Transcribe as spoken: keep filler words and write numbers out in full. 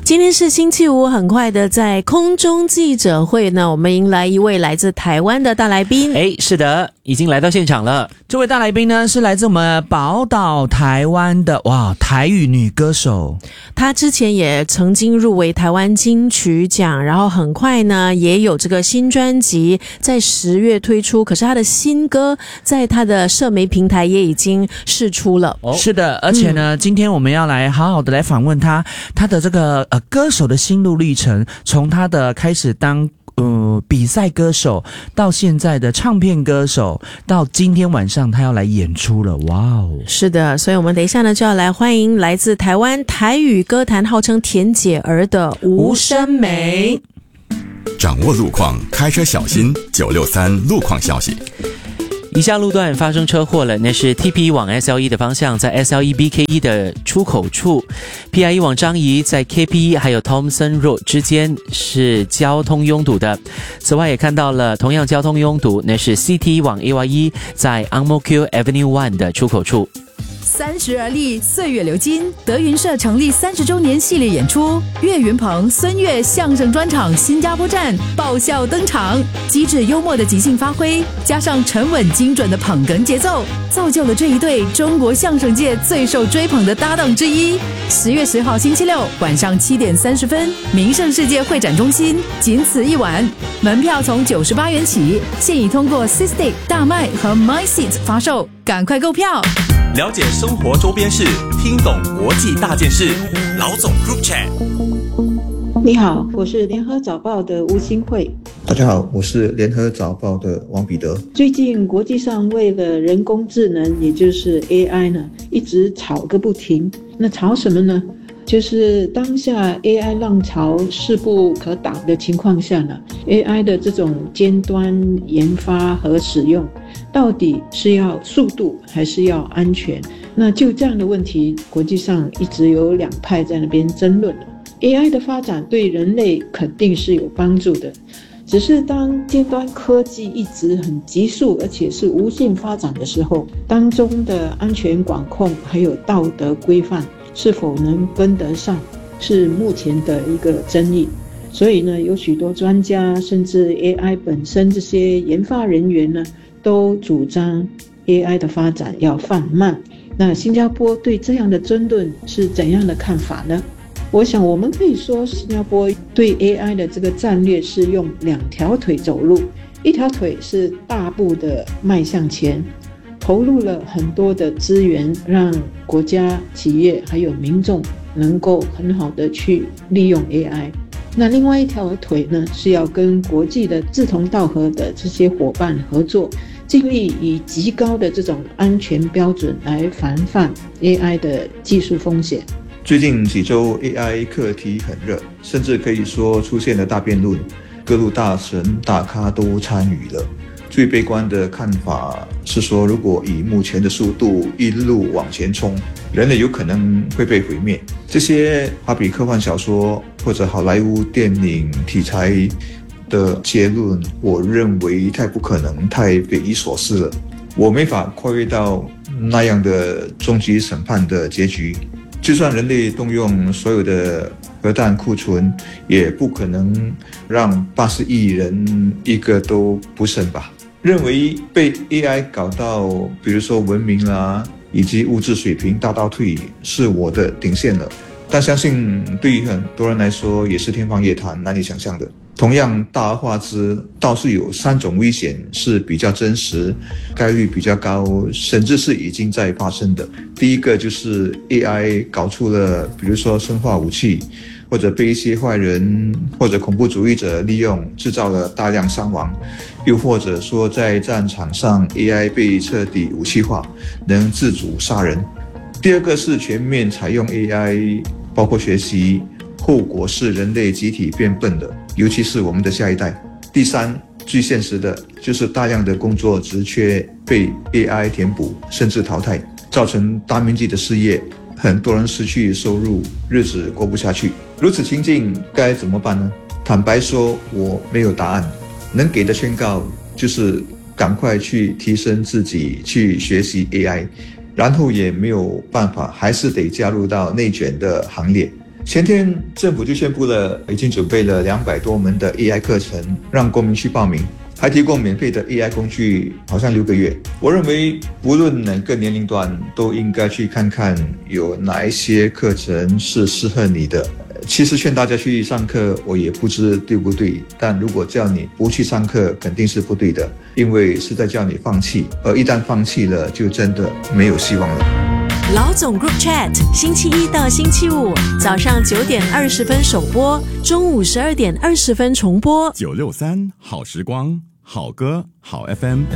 今天是星期五，很快的在空中记者会呢，我们迎来一位来自台湾的大来宾。 诶，是的，已经来到现场了。 这位大来宾呢，是来自我们宝岛台湾的哇台语女歌手。 她之前也曾经入围台湾金曲奖，然后很快呢也有这个新专辑在十月推出，可是她的新歌在她的社媒平台也已经释出了。 哦、是的，而且呢、嗯、今天我们要来好好的来访问她，她的这个呃歌手的心路历程，从她的开始当呃，比赛歌手到现在的唱片歌手，到今天晚上他要来演出了，哇哦！ 是的，所以我们等一下呢就要来欢迎来自台湾台语歌坛号称甜姐儿的吴升梅。 掌握路况，开车小心。九六三路况消息。 以下路段发生车祸了，那是 T P 往 S L E 的方向，在 S L E B K E 的出口处 P I E 往樟宜在 K P E 还有 Thomson Road 之间是交通拥堵的。此外也看到了同样交通拥堵，那是 C T 往 A Y E 在 Ang Mo Kio Avenue one 的出口处。 三十而立，岁月流金。德云社成立三十周年系列演出，岳云鹏、孙越相声专场新加坡站爆笑登场，机智幽默的即兴发挥，加上沉稳精准的捧哏节奏，造就了这一对中国相声界最受追捧的搭档之一。十月十号星期六晚上七点三十分，名盛世界会展中心，仅此一晚，门票从九十八元起，现已通过 System、大麦和 MySeat 发售，赶快购票。 了解生活周边事，听懂国际大件事。老总 Group Chat。 你好，我是联合早报的吴新慧。 大家好，我是联合早报的王彼得。 最近国际上为了人工智能，也就是 A I 呢，一直吵个不停。那吵什么呢？就是当下 A I 浪潮势不可挡的情况下呢 ，A I 的这种尖端研发和使用，到底是要速度还是要安全？那就这样的问题，国际上一直有两派在那边争论。A I 的发展对人类肯定是有帮助的，只是当尖端科技一直很急速而且是无限发展的时候，当中的安全管控还有道德规范是否能跟得上，是目前的一个争议。所以呢，有许多专家甚至 A I 本身这些研发人员呢，都主张 A I 的发展要放慢。那新加坡对这样的争论是怎样的看法呢？我想我们可以说，新加坡对 A I 的这个战略是用两条腿走路，一条腿是大步的迈向前，投入了很多的资源，让国家、企业还有民众能够很好的去利用 A I。那另外一条腿呢，是要跟国际的志同道合的这些伙伴合作，尽力以极高的这种安全标准来防范 A I 的技术风险。 最近几周 A I 课题很热，甚至可以说出现了大辩论，各路大神大咖都参与了。最悲观的看法是说，如果以目前的速度一路往前冲，人类有可能会被毁灭。这些好比科幻小说或者好莱坞电影题材的结论，我认为太不可能，太匪夷所思了。我没法跨越到那样的终极审判的结局。就算人类动用所有的核弹库存，也不可能让八十亿人一个都不剩吧。认为被 A I 搞到比如说文明啦以及物质水平大倒退是我的顶线了，但相信对于很多人来说也是天方夜谭，难以想象的。同样大而化之，倒是有三种危险是比较真实，概率比较高，甚至是已经在发生的。第一个就是 A I 搞出了比如说生化武器，或者被一些坏人或者恐怖主义者利用，制造了大量伤亡，又或者说在战场上 A I 被彻底武器化，能自主杀人。第二个是全面采用 A I， 包括学习，后果是人类集体变笨的，尤其是我们的下一代。第三，最现实的就是大量的工作职缺被 A I 填补甚至淘汰，造成大面积的失业，很多人失去收入，日子过不下去。如此情境该怎么办呢？坦白说，我没有答案，能给的劝告就是赶快去提升自己，去学习 A I， 然后也没有办法，还是得加入到内卷的行列。 前天政府就宣布了，已经准备了两百多门的 A I 课程，让公民去报名，还提供免费的 A I 工具，好像六个月。我认为无论哪个年龄段都应该去看看有哪一些课程是适合你的。其实劝大家去上课，我也不知对不对，但如果叫你不去上课，肯定是不对的，因为是在叫你放弃，而一旦放弃了，就真的没有希望了。 老总 Group Chat 星期一到星期五早上九点二十分首播，中午十二点二十分重播。 九六三好时光，好歌好 F M。